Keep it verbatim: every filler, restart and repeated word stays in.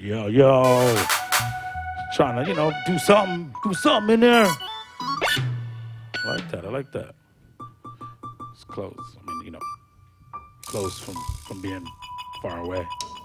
Yo, yo. Trying to, you know, do something, do something in there. I like that. I like that. It's close. I mean, you know, close from from being far away.